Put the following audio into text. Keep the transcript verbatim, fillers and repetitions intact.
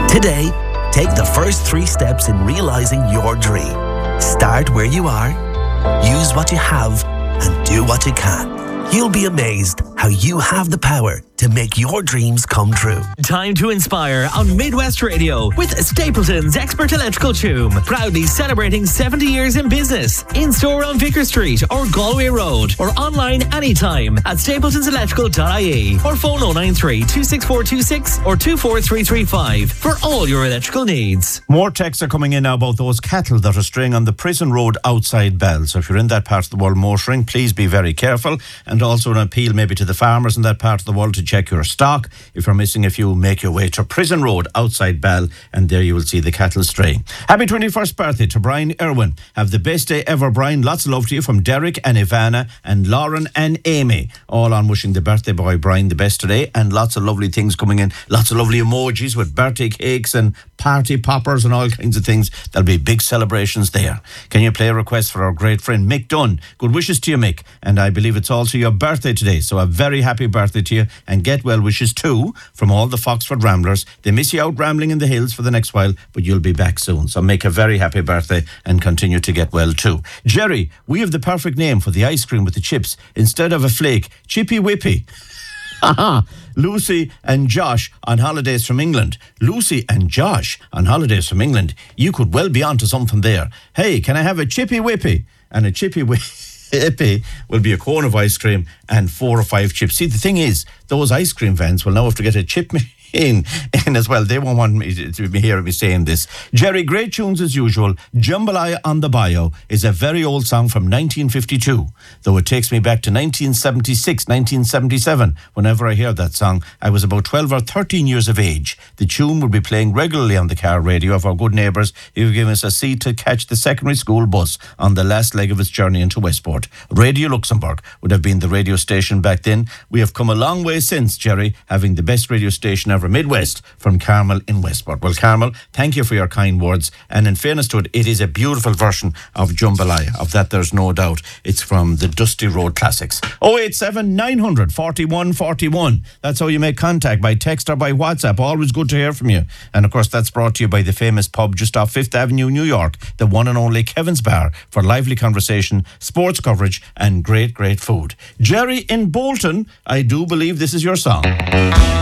Today, take the first three steps in realizing your dream. Start where you are, use what you have, and do what you can. You'll be amazed how you have the power to make your dreams come true. Time to inspire on Midwest Radio with Stapleton's Expert Electrical Tune. Proudly celebrating seventy years in business. In store on Vicar Street or Galway Road, or online anytime at stapletons electrical dot I E, or phone oh nine three, two six four two six or two four three three five for all your electrical needs. More texts are coming in now about those cattle that are straying on the Prison Road outside Bell. So if you're in that part of the world motoring, please be very careful, and also an appeal maybe to the farmers in that part of the world to check your stock. If you're missing a few, make your way to Prison Road outside Bell, and there you will see the cattle straying. Happy twenty-first birthday to Brian Irwin. Have the best day ever, Brian. Lots of love to you from Derek and Ivana and Lauren and Amy. All on wishing the birthday boy Brian the best today, and lots of lovely things coming in. Lots of lovely emojis with birthday cakes and party poppers and all kinds of things. There'll be big celebrations there. Can you play a request for our great friend Mick Dunn? Good wishes to you, Mick, and I believe it's also your birthday today, so a very happy birthday to you, and get well wishes too from all the Foxford Ramblers. They miss you out rambling in the hills for the next while, but you'll be back soon, so make a very happy birthday and continue to get well too. Jerry, we have the perfect name for the ice cream with the chips. Instead of a flake, Chippy Whippy. Haha. Lucy and Josh on holidays from England. Lucy and Josh on holidays from England. You could well be onto something there. Hey, can I have a Chippy Whippy? And a Chippy Whippy Ippy will be a cone of ice cream and four or five chips. See, the thing is, those ice cream vans will now have to get a chip in, in as well. They won't want me to, to be hearing me saying this. Jerry, great tunes as usual. Jambalaya on the Bayou is a very old song from nineteen fifty-two, though it takes me back to nineteen seventy-six, nineteen seventy-seven. Whenever I hear that song, I was about twelve or thirteen years of age. The tune would be playing regularly on the car radio of our good neighbours who were giving us a seat to catch the secondary school bus on the last leg of its journey into Westport. Radio Luxembourg would have been the radio station back then. We have come a long way since, Jerry, having the best radio station ever, Midwest, from Carmel in Westport. Well, Carmel, thank you for your kind words, and in fairness to it, it is a beautiful version of Jambalaya. Of that there's no doubt. It's from the Dusty Road Classics. oh eight seven, nine hundred, forty-one forty-one. That's how you make contact, by text or by WhatsApp. Always good to hear from you. And of course, that's brought to you by the famous pub just off Fifth Avenue, New York, the one and only Kevin's Bar, for lively conversation, sports coverage, and great, great food. Jerry in Bolton, I do believe this is your song.